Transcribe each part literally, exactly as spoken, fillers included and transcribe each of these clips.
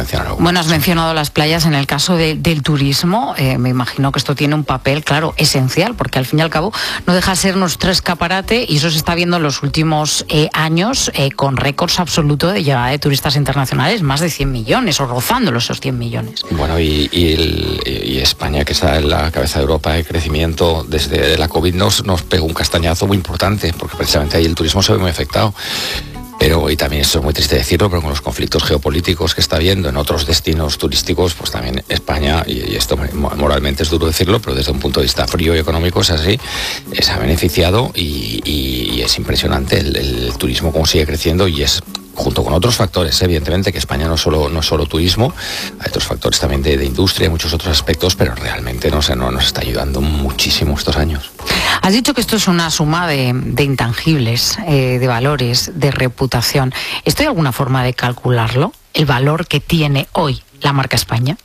mencionar algo. Bueno, has mencionado las playas. En el caso de, del turismo, eh, me imagino que esto tiene un papel, claro, esencial, porque al fin y al cabo no deja de ser nuestro escaparate, y eso se está viendo en los últimos eh, años eh, con récords absolutos de llegada de turistas internacionales, más de cien millones o rozando esos cien millones. Bueno, y, y, el, y España, que está en la cabeza de Europa de crecimiento desde la COVID, nos, nos pegó un castañazo muy importante, porque precisamente ahí el turismo se ve muy afectado. Pero, y también esto es muy triste decirlo, pero con los conflictos geopolíticos que está habiendo en otros destinos turísticos, pues también España, y, y esto moralmente es duro decirlo, pero desde un punto de vista frío y económico es así, se ha beneficiado y, y, y es impresionante el, el turismo cómo sigue creciendo, y es junto con otros factores, evidentemente, que España no es solo, no es solo turismo, hay otros factores también de, de industria, muchos otros aspectos, pero realmente no, sé, no nos está ayudando muchísimo estos años. Has dicho que esto es una suma de, de intangibles, eh, de valores, de reputación. ¿Esto hay alguna forma de calcularlo? ¿El valor que tiene hoy la marca España?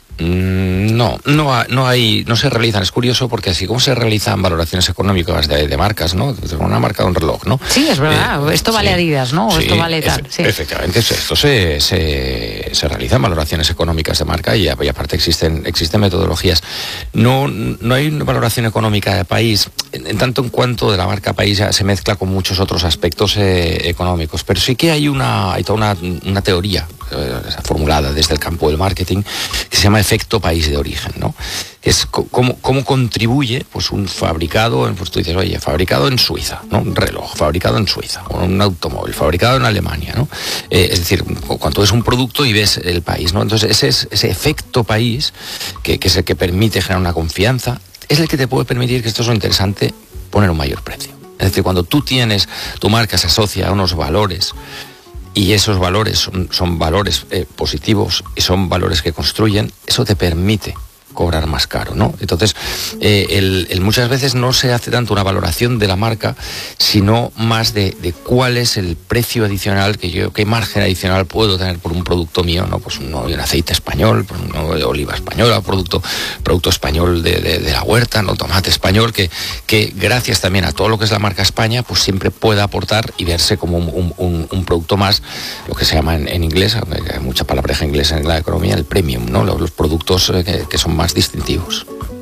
No, no, no hay, no se realizan. Es curioso porque así como se realizan valoraciones económicas de, de marcas, ¿no? Una marca de un reloj, ¿no? Sí, es verdad. Eh, esto vale sí, Adidas, ¿no? O sí, esto vale tal. Efe, sí. Efectivamente, esto se, se, se realizan valoraciones económicas de marca y, y aparte existen, existen metodologías. No, no hay una valoración económica de país, en, en tanto en cuanto de la marca país ya se mezcla con muchos otros aspectos eh, económicos, pero sí que hay una, hay toda una, una teoría eh, formulada desde el campo del marketing que se llama efecto país de origen, ¿no? Es cómo, cómo contribuye pues un fabricado, pues tú dices, oye, fabricado en Suiza, ¿no? Un reloj fabricado en Suiza, o un automóvil fabricado en Alemania, ¿no? Eh, es decir, cuando ves un producto y ves el país, ¿no? Entonces ese es ese efecto país que, que es el que permite generar una confianza, es el que te puede permitir, que esto es lo interesante, poner un mayor precio. Es decir, cuando tú tienes, tu marca se asocia a unos valores, y esos valores son, son valores eh, positivos y son valores que construyen, eso te permite cobrar más caro, ¿no? Entonces, eh, el, el muchas veces no se hace tanto una valoración de la marca, sino más de, de cuál es el precio adicional que yo, qué margen adicional puedo tener por un producto mío, ¿no? Pues un, un aceite español, pues uno de oliva española, producto, producto español de, de, de la huerta, ¿no? Tomate español, que, que gracias también a todo lo que es la marca España, pues siempre pueda aportar y verse como un, un, un, un producto más, lo que se llama en, en inglés, aunque hay mucha palabreja inglesa en la economía, el premium, ¿no? Los, los productos que, que son más distintivos.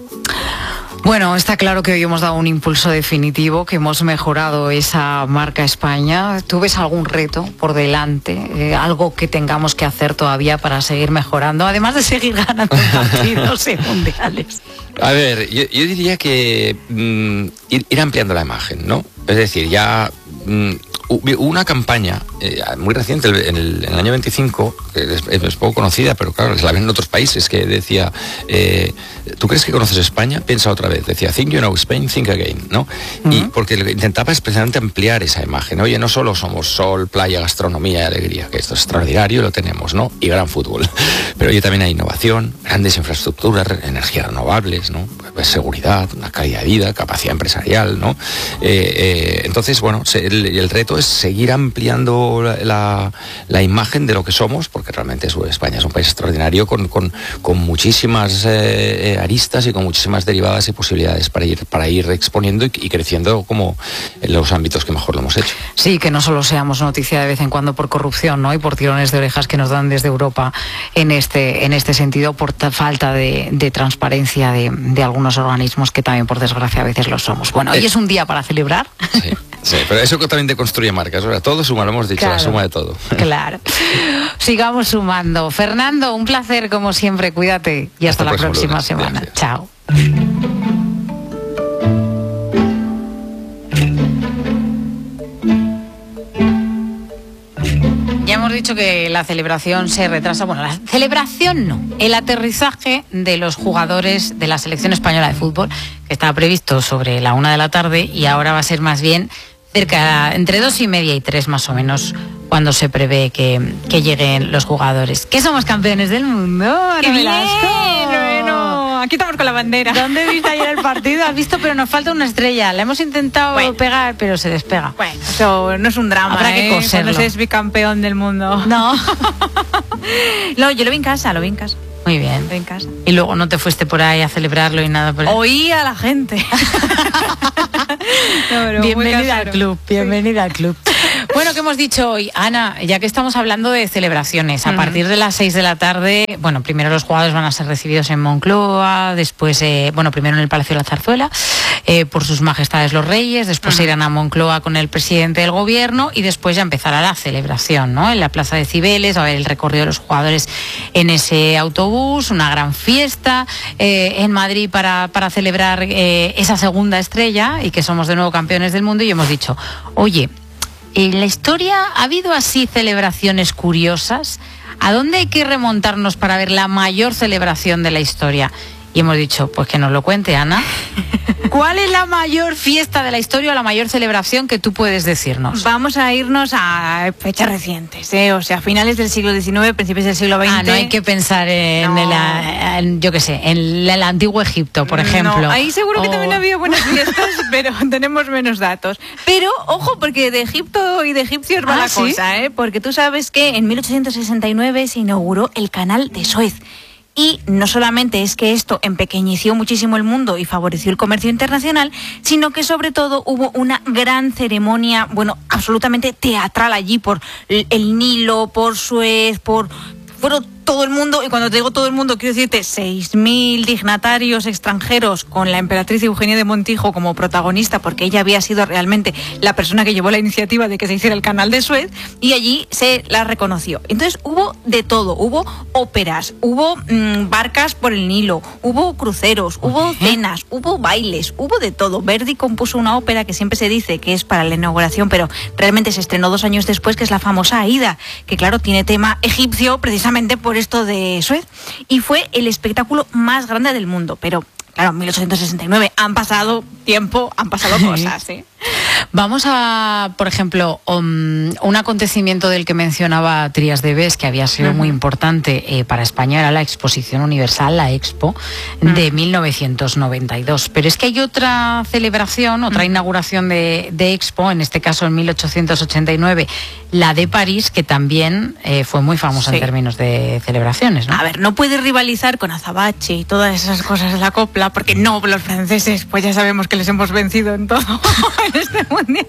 Bueno, está claro que hoy hemos dado un impulso definitivo, que hemos mejorado esa marca España. ¿Tú ves algún reto por delante? Eh, ¿Algo que tengamos que hacer todavía para seguir mejorando? Además de seguir ganando partidos en mundiales. A ver, yo, yo diría que mmm, ir, ir ampliando la imagen, ¿no? Es decir, ya... Mmm, hubo una campaña eh, muy reciente, en el, en el año veinticinco, que es, es poco conocida, pero claro, la ven en otros países, que decía, eh, ¿tú crees que conoces España? Piensa otra vez. Decía, think you know Spain, think again, ¿no? Uh-huh. Y porque lo que intentaba es precisamente ampliar esa imagen. Oye, no solo somos sol, playa, gastronomía y alegría, que esto es extraordinario, lo tenemos, ¿no? Y gran fútbol. Pero oye, también hay innovación, grandes infraestructuras, energías renovables, ¿no? Pues seguridad, una calidad de vida, capacidad empresarial, ¿no? Eh, eh, entonces, bueno, el, el reto es seguir ampliando la, la, la imagen de lo que somos, porque realmente es, España es un país extraordinario con, con, con muchísimas eh, aristas y con muchísimas derivadas y posibilidades para ir, para ir exponiendo y, y creciendo como en los ámbitos que mejor lo hemos hecho. Sí, que no solo seamos noticia de vez en cuando por corrupción, ¿no? Y por tirones de orejas que nos dan desde Europa en este, en este sentido, por falta de, de transparencia de, de algunos organismos que también, por desgracia, a veces lo somos. Bueno, hoy eh. es un día para celebrar. Sí. Sí, pero eso también te construye marcas, ¿verdad? Todo suma, lo hemos dicho, claro, la suma de todo. Claro. Sigamos sumando. Fernando, un placer como siempre, cuídate y hasta, hasta la próxima lunes. semana. Gracias. Chao. Ya hemos dicho que la celebración se retrasa. Bueno, la celebración no. El aterrizaje de los jugadores de la selección española de fútbol, que estaba previsto sobre la una de la tarde y ahora va a ser más bien cerca, entre dos y media y tres más o menos, cuando se prevé que, que lleguen los jugadores. ¿Qué somos campeones del mundo? ¡Qué bien! Bueno, aquí estamos con la bandera. ¿Dónde viste ayer el partido? Has visto, pero nos falta una estrella. La hemos intentado bueno. pegar, pero se despega. Bueno, eso no es un drama. Habrá que ¿eh? coserlo. Cuando seas bicampeón del mundo. No. No, yo lo vi en casa, lo vi en casa. Muy bien. En casa. Y luego no te fuiste por ahí a celebrarlo y nada por ahí. Oí a la gente. No, bienvenida al club, bienvenida sí. al club. Bueno, ¿qué hemos dicho hoy? Ana, ya que estamos hablando de celebraciones, a Mm. partir de las seis de la tarde, bueno, primero los jugadores van a ser recibidos en Moncloa, después, eh, bueno, primero en el Palacio de la Zarzuela, eh, por sus majestades los reyes, después Mm. se irán a Moncloa con el presidente del gobierno y después ya empezará la celebración, ¿no? En la Plaza de Cibeles va a haber el recorrido de los jugadores en ese autobús, una gran fiesta eh, en Madrid para, para celebrar eh, esa segunda estrella y que somos de nuevo campeones del mundo. Y hemos dicho, oye, en la historia ha habido así celebraciones curiosas. ¿A dónde hay que remontarnos para ver la mayor celebración de la historia? Y hemos dicho, pues que nos lo cuente Ana. ¿Cuál es la mayor fiesta de la historia o la mayor celebración que tú puedes decirnos? Vamos a irnos a fechas recientes, ¿eh? O sea, finales del siglo diecinueve, principios del siglo veinte. Ah, no hay que pensar en, No. el, en, yo qué sé, en el, el antiguo Egipto, por ejemplo. No, ahí seguro que O- también había buenas fiestas, pero tenemos menos datos. Pero, ojo, porque de Egipto y de egipcios va Ah, la ¿sí? cosa, ¿eh? Porque tú sabes que en mil ochocientos sesenta y nueve se inauguró el canal de Suez. Y no solamente es que esto empequeñeció muchísimo el mundo y favoreció el comercio internacional, sino que sobre todo hubo una gran ceremonia, bueno, absolutamente teatral allí por el el Nilo, por Suez, por... Fueron todo el mundo, y cuando te digo todo el mundo, quiero decirte seis mil dignatarios extranjeros con la emperatriz Eugenia de Montijo como protagonista, porque ella había sido realmente la persona que llevó la iniciativa de que se hiciera el canal de Suez, y allí se la reconoció. Entonces hubo de todo, hubo óperas, hubo mmm, barcas por el Nilo, hubo cruceros, hubo cenas, hubo bailes, hubo de todo. Verdi compuso una ópera que siempre se dice que es para la inauguración, pero realmente se estrenó dos años después, que es la famosa Aida, que claro, tiene tema egipcio precisamente por esto de Suez, y fue el espectáculo más grande del mundo. Pero claro, mil ochocientos sesenta y nueve, han pasado tiempo, han pasado cosas, ¿eh? Vamos a, por ejemplo, um, un acontecimiento del que mencionaba Trías de Bes, que había sido uh-huh. muy importante eh, para España, era la Exposición Universal, la Expo, uh-huh. de mil novecientos noventa y dos. Pero es que hay otra celebración, otra uh-huh. inauguración de, de Expo, en este caso en mil ochocientos ochenta y nueve, la de París, que también eh, fue muy famosa sí. en términos de celebraciones, ¿no? A ver, no puede rivalizar con Azabache y todas esas cosas de la copla, porque no, los franceses, pues ya sabemos que les hemos vencido en todo en este mundial.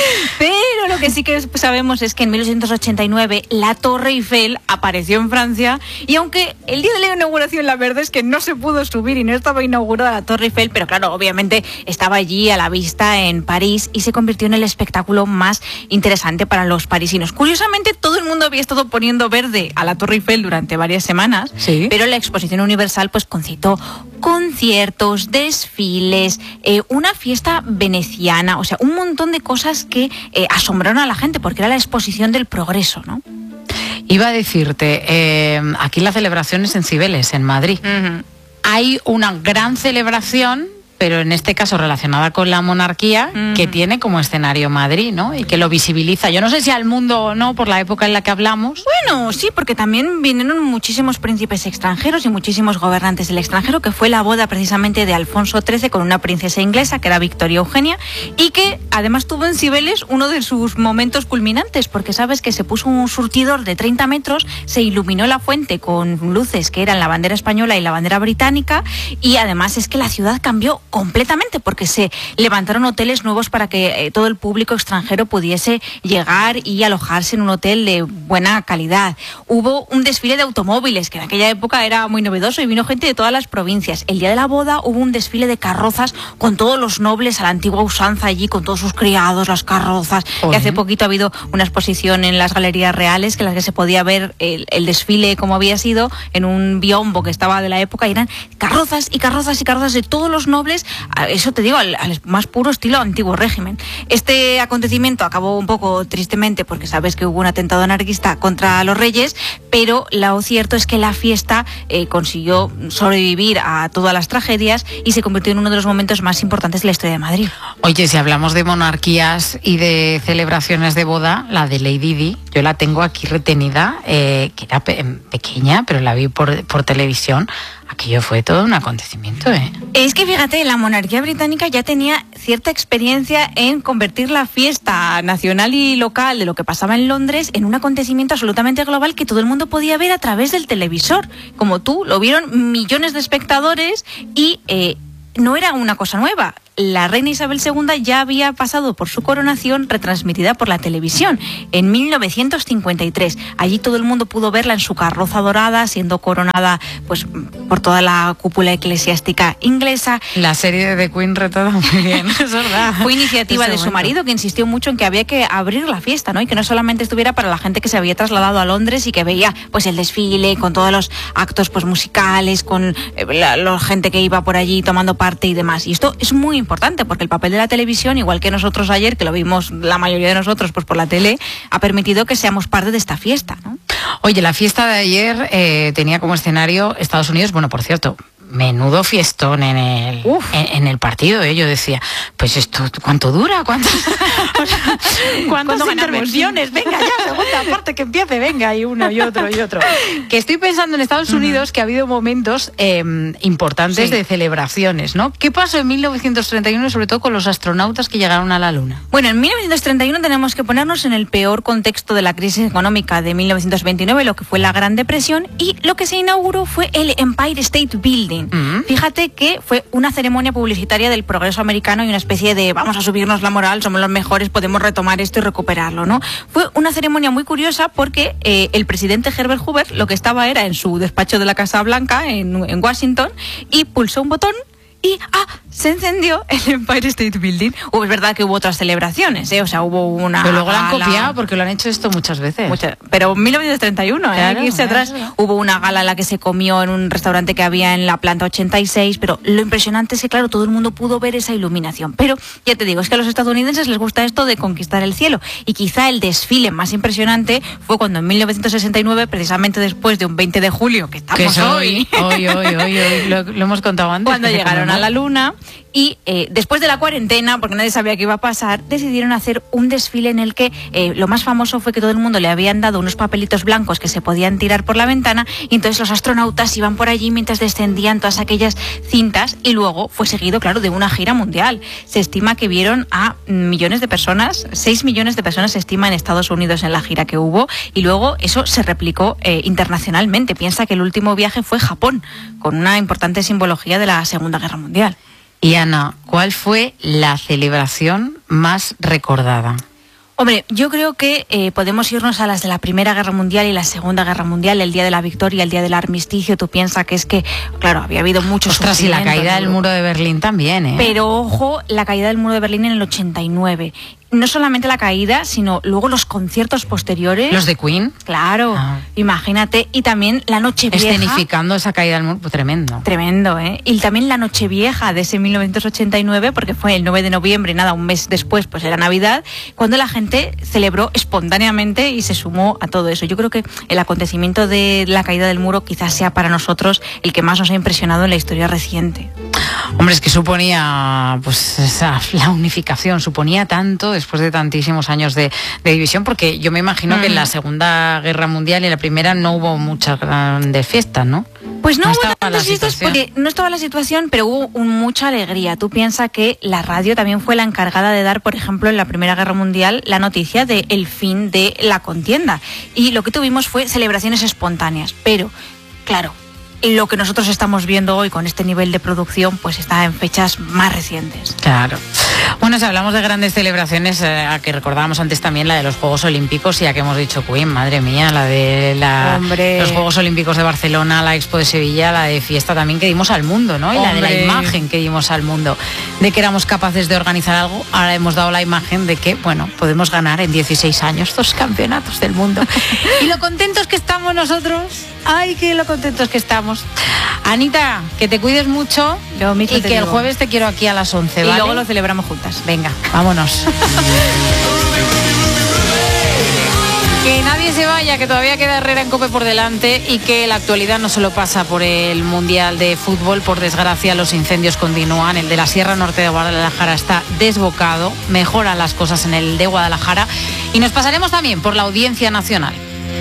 Pero lo que sí que sabemos es que en mil ochocientos ochenta y nueve la Torre Eiffel apareció en Francia, y aunque el día de la inauguración la verdad es que no se pudo subir y no estaba inaugurada la Torre Eiffel, pero claro, obviamente estaba allí a la vista en París y se convirtió en el espectáculo más interesante para los parisinos. Curiosamente, todo el mundo había estado poniendo verde a la Torre Eiffel durante varias semanas, ¿sí? Pero la Exposición Universal pues concitó conciertos, desfiles, eh, una fiesta veneciana, o sea, un montón de cosas que eh, asombraron a la gente, porque era la exposición del progreso, ¿no? Iba a decirte, eh, aquí la celebración es en Cibeles, en Madrid. Uh-huh. Hay una gran celebración, pero en este caso relacionada con la monarquía, uh-huh. que tiene como escenario Madrid, ¿no? Y que lo visibiliza. Yo no sé si al mundo o no, por la época en la que hablamos. Bueno, sí, porque también vinieron muchísimos príncipes extranjeros y muchísimos gobernantes del extranjero, que fue la boda precisamente de Alfonso trece con una princesa inglesa, que era Victoria Eugenia, y que además tuvo en Cibeles uno de sus momentos culminantes, porque sabes que se puso un surtidor de treinta metros, se iluminó la fuente con luces que eran la bandera española y la bandera británica, y además es que la ciudad cambió completamente, porque se levantaron hoteles nuevos para que eh, todo el público extranjero pudiese llegar y alojarse en un hotel de buena calidad. Hubo un desfile de automóviles, que en aquella época era muy novedoso, y vino gente de todas las provincias. El día de la boda hubo un desfile de carrozas con todos los nobles a la antigua usanza allí, con todos sus criados, las carrozas. Y hace poquito ha habido una exposición en las Galerías Reales, que en las que se podía ver el, el desfile como había sido, en un biombo que estaba de la época, y eran carrozas y carrozas y carrozas de todos los nobles. Eso te digo, al, al más puro estilo antiguo régimen. Este acontecimiento acabó un poco tristemente, porque sabes que hubo un atentado anarquista contra los reyes, pero lo cierto es que la fiesta eh, consiguió sobrevivir a todas las tragedias y se convirtió en uno de los momentos más importantes de la historia de Madrid. Oye, si hablamos de monarquías y de celebraciones de boda, la de Lady Di, yo la tengo aquí retenida, eh, que era pe- pequeña, pero la vi por, por televisión. Aquello fue todo un acontecimiento, ¿eh? Es que fíjate, la monarquía británica ya tenía cierta experiencia en convertir la fiesta nacional y local de lo que pasaba en Londres en un acontecimiento absolutamente global que todo el mundo podía ver a través del televisor. Como tú, lo vieron millones de espectadores y... Eh, no era una cosa nueva. la reina Isabel segunda ya había pasado por su coronación retransmitida por la televisión en mil novecientos cincuenta y tres. Allí todo el mundo pudo verla en su carroza dorada, siendo coronada pues por toda la cúpula eclesiástica inglesa. La serie de The Queen retrata muy bien, es verdad. Fue iniciativa Ese de su momento. marido, que insistió mucho en que había que abrir la fiesta, ¿no? Y que no solamente estuviera para la gente que se había trasladado a Londres y que veía pues el desfile con todos los actos pues musicales, con eh, la, la gente que iba por allí tomando parte y demás. Y esto es muy importante porque el papel de la televisión, igual que nosotros ayer, que lo vimos la mayoría de nosotros pues por la tele, ha permitido que seamos parte de esta fiesta, ¿no? Oye, la fiesta de ayer eh, tenía como escenario Estados Unidos. Bueno, por cierto, menudo fiestón en el en, en el partido, ¿eh? Yo decía, pues esto, ¿cuánto dura? ¿Cuánto, o sea, ¿cuántas intervenciones? Venga ya, segunda parte que empiece, venga, y uno y otro y otro. Que estoy pensando en Estados Unidos uh-huh. que ha habido momentos eh, importantes sí. de celebraciones, ¿no? ¿Qué pasó en mil novecientos treinta y uno, sobre todo con los astronautas que llegaron a la Luna? Bueno, en mil novecientos treinta y uno tenemos que ponernos en el peor contexto de la crisis económica de mil novecientos veintinueve, lo que fue la Gran Depresión, y lo que se inauguró fue el Empire State Building. Uh-huh. Fíjate que fue una ceremonia publicitaria del progreso americano y una especie de vamos a subirnos la moral, somos los mejores, podemos retomar esto y recuperarlo, ¿no? Fue una ceremonia muy curiosa porque eh, el presidente Herbert Hoover lo que estaba era en su despacho de la Casa Blanca en, en Washington y pulsó un botón y ¡ah! Se encendió el Empire State Building. O es verdad que hubo otras celebraciones, ¿eh? O sea, hubo una... Pero luego lo han copiado porque lo han hecho esto muchas veces. Muchas, pero en mil novecientos treinta y uno, ¿eh? Claro, Hay que irse atrás. Claro. Hubo una gala en la que se comió en un restaurante que había en la planta ochenta y seis, pero lo impresionante es que, claro, todo el mundo pudo ver esa iluminación. Pero, ya te digo, es que a los estadounidenses les gusta esto de conquistar el cielo. Y quizá el desfile más impresionante fue cuando en mil novecientos sesenta y nueve, precisamente después de un veinte de julio, que estamos que es hoy, hoy, hoy, hoy, hoy, hoy, lo, lo hemos contado antes. Cuando llegaron a la Luna... Y eh, después de la cuarentena, porque nadie sabía qué iba a pasar, decidieron hacer un desfile en el que eh, lo más famoso fue que todo el mundo le habían dado unos papelitos blancos que se podían tirar por la ventana, y entonces los astronautas iban por allí mientras descendían todas aquellas cintas, y luego fue seguido, claro, de una gira mundial. Se estima que vieron a millones de personas, seis millones de personas se estima en Estados Unidos en la gira que hubo, y luego eso se replicó eh, internacionalmente. Piensa que el último viaje fue Japón, con una importante simbología de la Segunda Guerra Mundial. Y Ana, ¿cuál fue la celebración más recordada? Hombre, yo creo que eh, podemos irnos a las de la Primera Guerra Mundial y la Segunda Guerra Mundial, el Día de la Victoria, el Día del Armisticio. Tú piensas que es que, claro, había habido muchos Ostras, y la caída del muro de Berlín también, ¿eh? Pero ojo, la caída del muro de Berlín en el ochenta y nueve. No solamente la caída, sino luego los conciertos posteriores. ¿Los de Queen? Claro, ah. Imagínate. Y también la Nochevieja. Escenificando esa caída del muro, pues tremendo. Tremendo, ¿eh? Y también la Nochevieja de ese mil novecientos ochenta y nueve, porque fue el nueve de noviembre, nada, un mes después, pues era Navidad, cuando la gente celebró espontáneamente y se sumó a todo eso. Yo creo que el acontecimiento de la caída del muro quizás sea para nosotros el que más nos ha impresionado en la historia reciente. Hombre, es que suponía, pues, esa, la unificación, suponía tanto después de tantísimos años de, de división, porque yo me imagino mm. que en la Segunda Guerra Mundial y en la Primera no hubo muchas grandes fiestas, ¿no? Pues no, no hubo tantas fiestas porque no estaba la situación, pero hubo un, mucha alegría. Tú piensas que la radio también fue la encargada de dar, por ejemplo, en la Primera Guerra Mundial, la noticia del fin de la contienda. Y lo que tuvimos fue celebraciones espontáneas, pero, claro, lo que nosotros estamos viendo hoy con este nivel de producción pues está en fechas más recientes. Claro. Bueno, si hablamos de grandes celebraciones, eh, a que recordábamos antes también la de los Juegos Olímpicos, y ya que hemos dicho Queen, madre mía, la de la, los Juegos Olímpicos de Barcelona, la Expo de Sevilla, la de fiesta también que dimos al mundo, ¿no? Y Hombre. la de la imagen que dimos al mundo, de que éramos capaces de organizar algo. Ahora hemos dado la imagen de que, bueno, podemos ganar en dieciséis años dos campeonatos del mundo. Y lo contentos que estamos nosotros. Ay, que lo contentos que estamos. Anita, que te cuides mucho Yo mismo y te que digo. el jueves te quiero aquí a las once, Y ¿vale? luego lo celebramos juntas. Venga, vámonos. Que nadie se vaya, que todavía queda Herrera en COPE por delante, y que la actualidad no solo pasa por el Mundial de Fútbol. Por desgracia, los incendios continúan. El de la Sierra Norte de Guadalajara está desbocado. Mejoran las cosas en el de Guadalajara. Y nos pasaremos también por la Audiencia Nacional.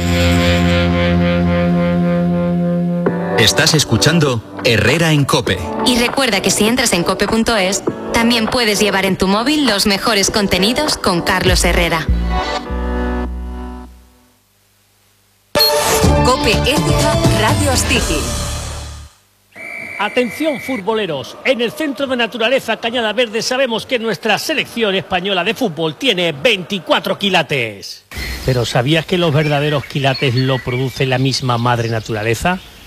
Estás escuchando Herrera en COPE. Y recuerda que si entras en cope punto es, también puedes llevar en tu móvil los mejores contenidos con Carlos Herrera. COPE Ética Radio Astigi. Atención futboleros, en el Centro de Naturaleza Cañada Verde sabemos que nuestra selección española de fútbol tiene veinticuatro quilates. ¿Pero sabías que los verdaderos quilates lo produce la misma madre naturaleza?